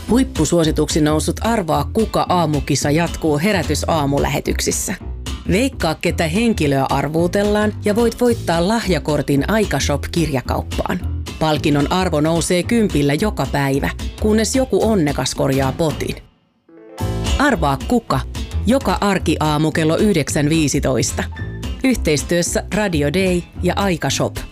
Huippusuosituksi noussut Arvaa kuka -aamukisa jatkuu Herätys-aamulähetyksissä. Veikkaa, ketä henkilöä arvuutellaan ja voit voittaa lahjakortin Aikashop-kirjakauppaan. Palkinnon arvo nousee 10 joka päivä, kunnes joku onnekas korjaa potin. Arvaa kuka? Joka arkiaamu kello 9.15. Yhteistyössä Radio Day ja Aikashop.